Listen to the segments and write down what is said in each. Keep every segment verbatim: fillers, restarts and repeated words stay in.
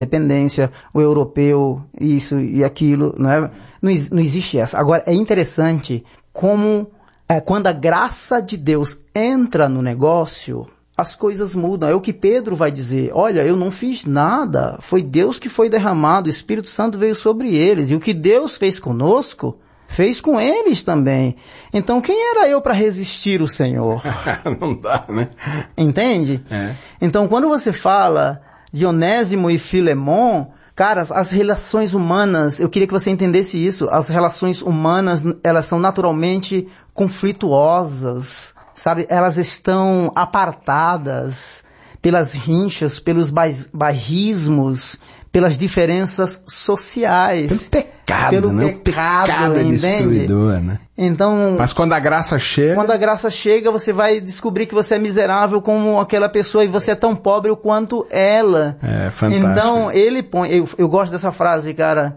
dependência, o europeu, isso e aquilo, não é? Não, não existe essa. Agora, é interessante como é, quando a graça de Deus entra no negócio, as coisas mudam. É o que Pedro vai dizer. Olha, eu não fiz nada. Foi Deus que foi derramado. O Espírito Santo veio sobre eles. E o que Deus fez conosco, fez com eles também. Então, quem era eu para resistir o Senhor? Não dá, né? Entende? É. Então, quando você fala de Onésimo e Filemon, cara, as relações humanas, eu queria que você entendesse isso. As relações humanas, elas são naturalmente conflituosas. Sabe, elas estão apartadas pelas rinchas, pelos bairrismos, pelas diferenças sociais. Pelo pecado, pelo né? Pecado, o pecado é destruidor, né? Então, mas quando a graça chega... Quando a graça chega, você vai descobrir que você é miserável como aquela pessoa e você é tão pobre o quanto ela. É, fantástico. Então, ele põe... Eu, eu gosto dessa frase, cara.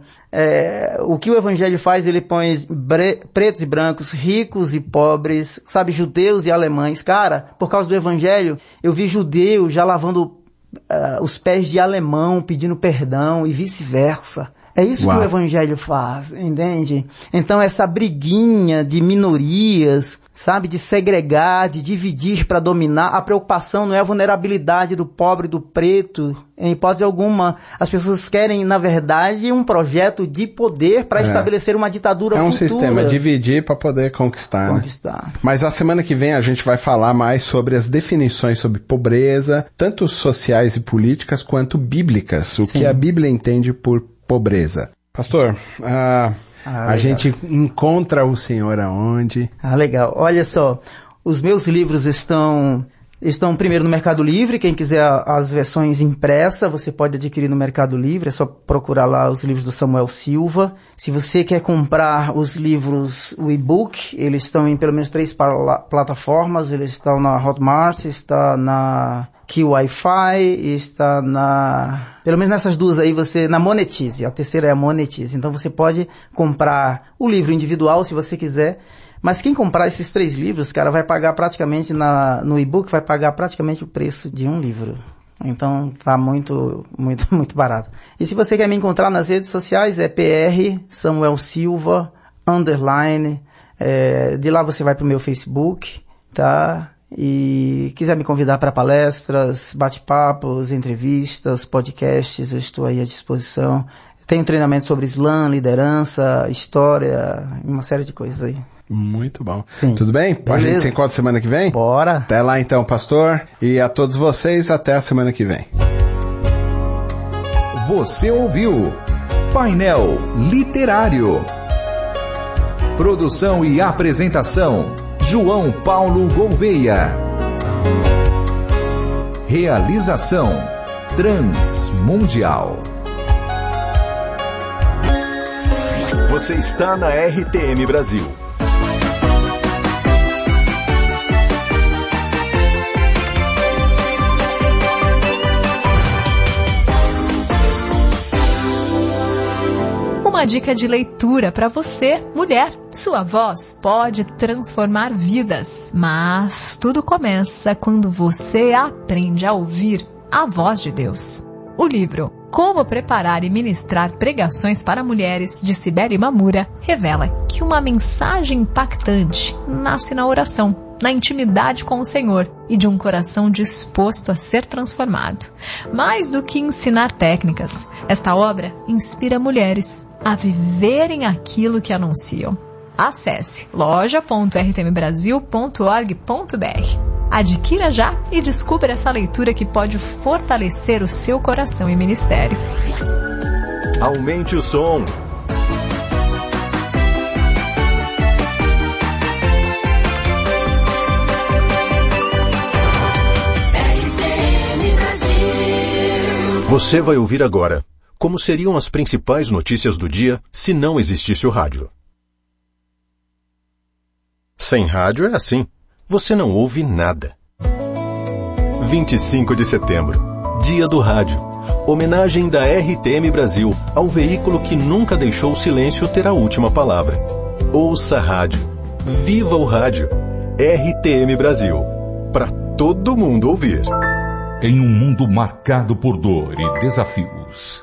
É, o que o Evangelho faz, ele põe bre, pretos e brancos, ricos e pobres, sabe, judeus e alemães. Cara, por causa do Evangelho, eu vi judeus já lavando uh, os pés de alemão, pedindo perdão e vice-versa. É isso Uau. Que o Evangelho faz, entende? Então essa briguinha de minorias, sabe, de segregar, de dividir para dominar, a preocupação não é a vulnerabilidade do pobre, do preto, em hipótese alguma. As pessoas querem, na verdade, um projeto de poder para é. estabelecer uma ditadura futura. É um futura. Sistema, dividir para poder conquistar, conquistar. Né? Mas a semana que vem a gente vai falar mais sobre as definições sobre pobreza, tanto sociais e políticas quanto bíblicas, o Sim. que a Bíblia entende por pobreza. Pastor, ah, ah, a gente encontra o Senhor aonde? Ah, legal. Olha só, os meus livros estão, estão primeiro no Mercado Livre. Quem quiser as versões impressas, você pode adquirir no Mercado Livre. É só procurar lá os livros do Samuel Silva. Se você quer comprar os livros, o e-book, eles estão em pelo menos três plataformas. Eles estão na Hotmart, está na que o Wi-Fi está na... Pelo menos nessas duas aí, você... Na Monetize. A terceira é a Monetize. Então você pode comprar o livro individual, se você quiser. Mas quem comprar esses três livros, cara, vai pagar praticamente... Na, no e-book, vai pagar praticamente o preço de um livro. Então tá muito, muito, muito barato. E se você quer me encontrar nas redes sociais, é P R Samuel Silva, underline. É, de lá você vai pro meu Facebook, tá? E quiser me convidar para palestras, bate-papos, entrevistas, podcasts, eu estou aí à disposição. Tenho treinamento sobre Islã, liderança, história, uma série de coisas aí. Muito bom. Sim. Tudo bem? Beleza. A gente se encontra semana que vem? Bora. Até lá então, pastor. E a todos vocês, até a semana que vem. Você ouviu Painel Literário. Produção e apresentação João Paulo Gouveia. Realização Transmundial. Você está na R T M Brasil. Uma dica de leitura para você, mulher. Sua voz pode transformar vidas, mas tudo começa quando você aprende a ouvir a voz de Deus. O livro Como Preparar e Ministrar Pregações para Mulheres, de Cibele Mamura, revela que uma mensagem impactante nasce na oração, na intimidade com o Senhor e de um coração disposto a ser transformado. Mais do que ensinar técnicas, esta obra inspira mulheres a viverem aquilo que anunciam. Acesse loja ponto r t m brasil ponto org ponto b r. Adquira já e descubra essa leitura que pode fortalecer o seu coração e ministério. Aumente o som. Você vai ouvir agora como seriam as principais notícias do dia se não existisse o rádio. Sem rádio é assim. Você não ouve nada. vinte e cinco de setembro, Dia do Rádio. Homenagem da R T M Brasil ao veículo que nunca deixou o silêncio ter a última palavra. Ouça rádio. Viva o rádio. R T M Brasil. Para todo mundo ouvir. em um mundo marcado por dor e desafios.